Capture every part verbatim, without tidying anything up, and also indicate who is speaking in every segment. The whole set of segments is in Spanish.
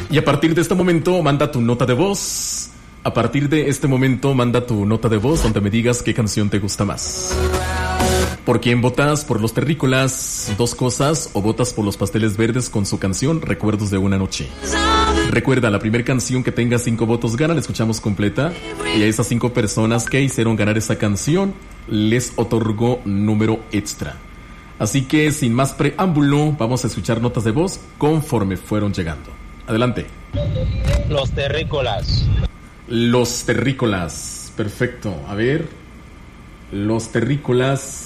Speaker 1: Y a partir de este momento, manda tu nota de voz. A partir de este momento, manda tu nota de voz donde me digas qué canción te gusta más. ¿Por quién votas? ¿Por los terrícolas? Dos cosas. ¿O votas por los pasteles verdes con su canción Recuerdos de una noche? Recuerda, la primera canción que tenga cinco votos gana, la escuchamos completa. Y a esas cinco personas que hicieron ganar esa canción, les otorgó número extra. Así que, sin más preámbulo, vamos a escuchar notas de voz conforme fueron llegando. Adelante.
Speaker 2: Los terrícolas.
Speaker 1: Los terrícolas. Perfecto. A ver. Los terrícolas.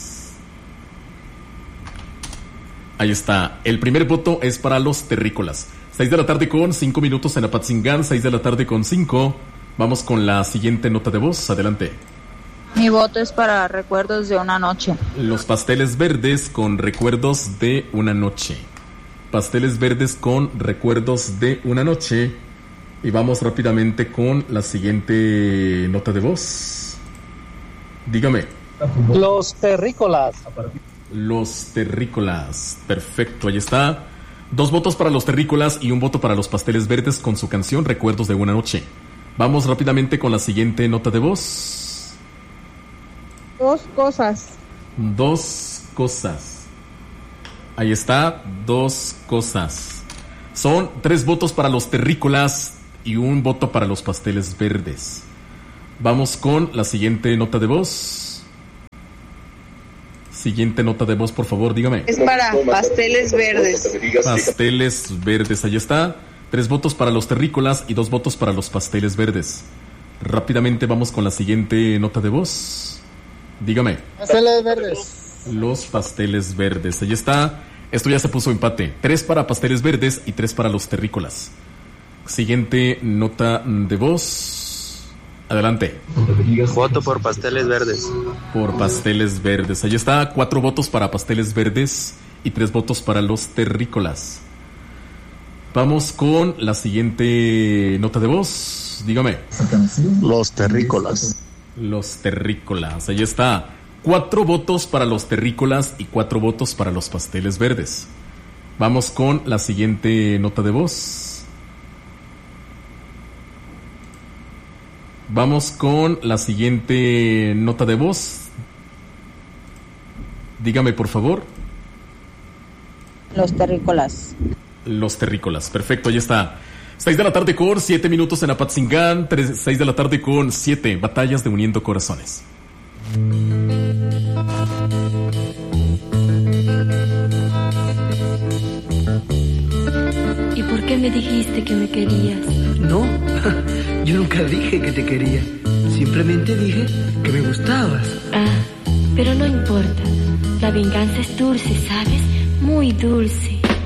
Speaker 1: Ahí está. El primer voto es para los terrícolas. seis de la tarde con cinco minutos en Apatzingán. seis de la tarde con cinco. Vamos con la siguiente nota de voz. Adelante.
Speaker 3: Mi voto es para Recuerdos de una noche.
Speaker 1: Los pasteles verdes con Recuerdos de una noche. Pasteles verdes con Recuerdos de una noche. Y vamos rápidamente con la siguiente nota de voz. Dígame.
Speaker 2: Los terrícolas.
Speaker 1: Los terrícolas. Perfecto, ahí está. Dos votos para los terrícolas y un voto para los pasteles verdes con su canción Recuerdos de una noche. Vamos rápidamente con la siguiente nota de voz.
Speaker 4: Dos cosas.
Speaker 1: Dos cosas. Ahí está, dos cosas. Son tres votos para los terrícolas y un voto para los pasteles verdes. Vamos con la siguiente nota de voz. Siguiente nota de voz, por favor, dígame.
Speaker 4: Es para pasteles verdes.
Speaker 1: Pasteles verdes, ahí está. Tres votos para los terrícolas y dos votos para los pasteles verdes. Rápidamente vamos con la siguiente nota de voz. Dígame.
Speaker 2: Pasteles verdes.
Speaker 1: Los pasteles verdes, ahí está. Esto ya se puso empate. Tres para pasteles verdes y tres para los terrícolas. Siguiente nota de voz. Adelante.
Speaker 2: Voto por pasteles verdes.
Speaker 1: Por pasteles verdes. Ahí está. Cuatro votos para pasteles verdes y tres votos para los terrícolas. Vamos con la siguiente nota de voz. Dígame.
Speaker 2: Los terrícolas.
Speaker 1: Los terrícolas. Ahí está. Cuatro votos para los terrícolas y cuatro votos para los pasteles verdes. Vamos con la siguiente nota de voz. Vamos con la siguiente nota de voz. Dígame, por favor.
Speaker 3: Los terrícolas.
Speaker 1: Los terrícolas. Perfecto, ahí está. seis de la tarde con siete minutos en Apatzingán. seis de la tarde con siete. Batallas de Uniendo Corazones.
Speaker 5: ¿Y por qué me dijiste que me querías?
Speaker 6: No, yo nunca dije que te quería. Simplemente dije que me gustabas.
Speaker 5: Ah, pero no importa. La venganza es dulce, ¿sabes? Muy dulce.